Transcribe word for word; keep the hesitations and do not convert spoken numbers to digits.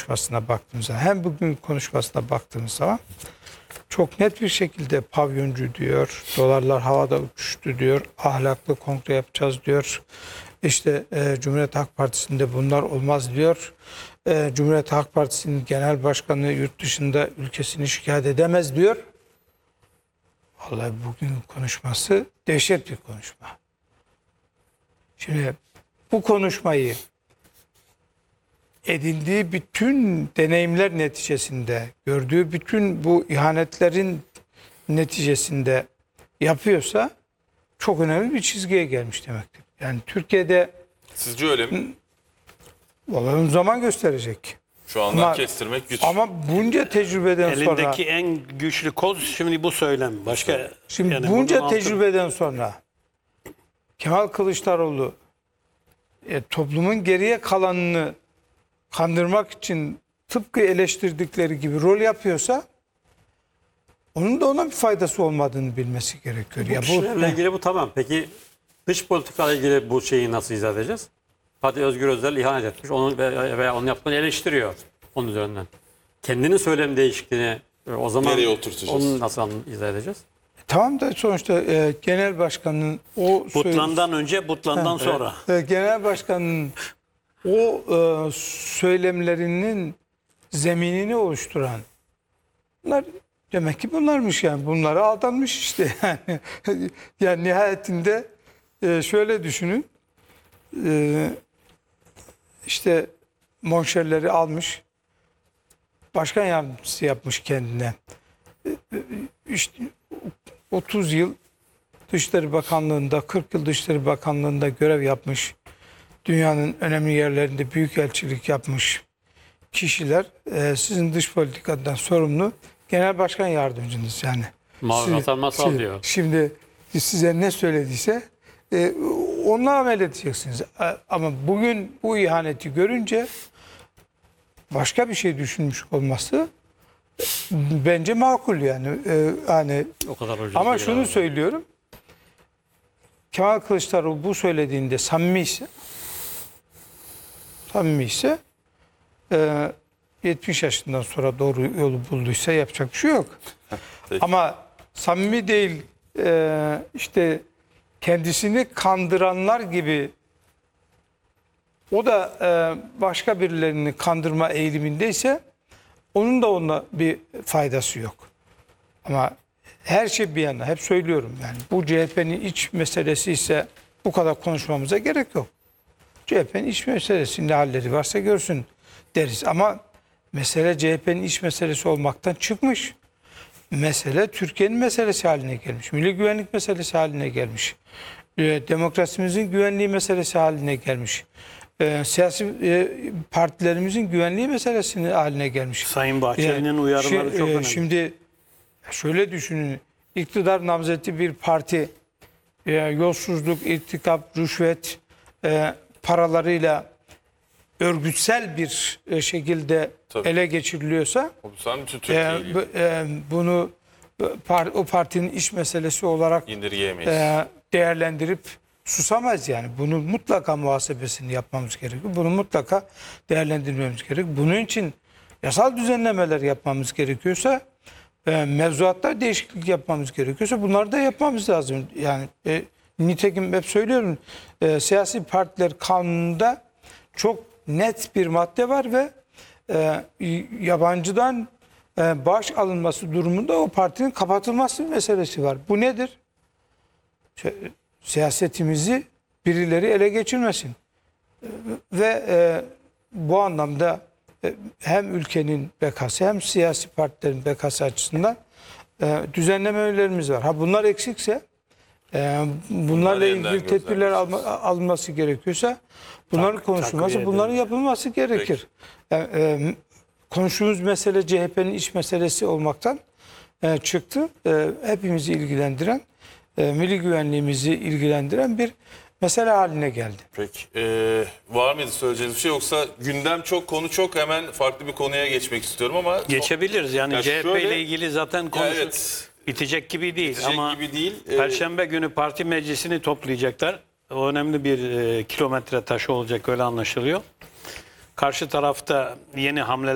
konuşmasına baktığımız zaman hem bugün konuşmasına baktığımız zaman çok net bir şekilde pavyoncu diyor, dolarlar havada uçuştu diyor, ahlaklı kongre yapacağız diyor. İşte e, Cumhuriyet Halk Partisi'nde bunlar olmaz diyor. E, Cumhuriyet Halk Partisi'nin genel başkanı yurt dışında ülkesini şikayet edemez diyor. Vallahi bugün konuşması dehşet bir konuşma. Şimdi bu konuşmayı edindiği bütün deneyimler neticesinde, gördüğü bütün bu ihanetlerin neticesinde yapıyorsa çok önemli bir çizgiye gelmiş demektir. Yani Türkiye'de... Sizce öyle mi? Vallahi zaman gösterecek. Şu andan ama, kestirmek güç. Ama bunca tecrübeden Elindeki sonra... Elindeki en güçlü koz şimdi bu söylem. Başka Şimdi yani bunca tecrübeden sonra Kemal Kılıçdaroğlu e, toplumun geriye kalanını kandırmak için tıpkı eleştirdikleri gibi rol yapıyorsa onun da ona bir faydası olmadığını bilmesi gerekiyor. Bu ya kişilerle ilgili bu tamam. Peki dış politikayla ilgili bu şeyi nasıl izah edeceğiz? Fatih Özgür Özel ihanet etmiş. Onu veya onun yaptığını eleştiriyor onun üzerinden. Kendinin söylem değişikliğini o zaman nereye oturtacağız? Onu nasıl izah edeceğiz? Tamam da sonuçta e, genel başkanın o Butlan'dan önce, Butlan'dan sonra. E, genel başkanın o e, söylemlerinin zeminini oluşturan bunlar demek ki bunlarmış yani. Bunlara aldanmış işte yani. Yani nihayetinde e, şöyle düşünün. E, işte monşerleri almış. Başkan yardımcısı yapmış kendine. E, e, işte otuz yıl Dışişleri Bakanlığı'nda, kırk yıl Dışişleri Bakanlığı'nda görev yapmış. Dünyanın önemli yerlerinde büyükelçilik yapmış kişiler e, sizin dış politikadan sorumlu genel başkan yardımcınız yani. Mavi masal diyor. Şimdi size ne söylediyse e, onunla amel edeceksiniz. Ama bugün bu ihaneti görünce başka bir şey düşünmüş olması bence makul yani. E, hani O kadar ama şunu abi. söylüyorum. Kemal Kılıçdaroğlu bu söylediğinde samimi ise samimi ise e, yetmiş yaşından sonra doğru yolu bulduysa yapacak bir şey yok. Ama samimi değil e, işte kendisini kandıranlar gibi o da e, başka birilerini kandırma eğilimindeyse onun da ona bir faydası yok. Ama her şey bir yana hep söylüyorum yani bu C H P'nin iç meselesi ise bu kadar konuşmamıza gerek yok. C H P'nin iç meselesi ne halleri varsa görsün deriz. Ama mesele C H P'nin iç meselesi olmaktan çıkmış. Mesele Türkiye'nin meselesi haline gelmiş. Milli güvenlik meselesi haline gelmiş. E, demokrasimizin güvenliği meselesi haline gelmiş. E, siyasi e, partilerimizin güvenliği meselesini haline gelmiş. Sayın Bahçeli'nin e, uyarıları şi, çok e, önemli. Şimdi şöyle düşünün. İktidar namzeti bir parti e, yolsuzluk, irtikap, rüşvet e, paralarıyla örgütsel bir e, şekilde Tabii. ele geçiriliyorsa e, e, bunu par, o partinin iş meselesi olarak e, değerlendirip susamaz yani. Bunun mutlaka muhasebesini yapmamız gerekiyor. Bunu mutlaka değerlendirmemiz gerekiyor. Bunun için yasal düzenlemeler yapmamız gerekiyorsa e, mevzuatta değişiklik yapmamız gerekiyorsa bunları da yapmamız lazım. Yani e, nitekim hep söylüyorum e, siyasi partiler kanununda çok net bir madde var ve e, yabancıdan e, bağış alınması durumunda o partinin kapatılması meselesi var. Bu nedir? Şey, siyasetimizi birileri ele geçirmesin. E, ve e, bu anlamda e, hem ülkenin bekası hem siyasi partilerin bekası açısından e, düzenlemelerimiz var. Ha bunlar eksikse e, bunlarla ilgili tedbirler alma, alınması gerekiyorsa bunların tak, konuşulması, bunların yapılması gerekir. Yani, e, konuştuğumuz mesele C H P'nin iç meselesi olmaktan e, çıktı. E, hepimizi ilgilendiren, e, milli güvenliğimizi ilgilendiren bir mesele haline geldi. Peki. Ee, var mıydı söyleyeceğiniz bir şey yoksa gündem çok, konu çok, hemen farklı bir konuya geçmek istiyorum ama... Geçebiliriz yani ya C H P şöyle, ile ilgili zaten konu evet, bitecek gibi değil. Bitecek ama gibi değil. Perşembe günü parti meclisini toplayacaklar. O önemli bir e, kilometre taşı olacak öyle anlaşılıyor. Karşı tarafta yeni hamleler